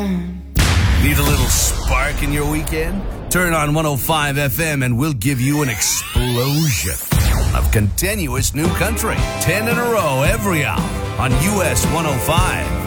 Need a little spark in your weekend? Turn on 105 FM and we'll give you an explosion of continuous new country. 10 in a row every hour on US 105.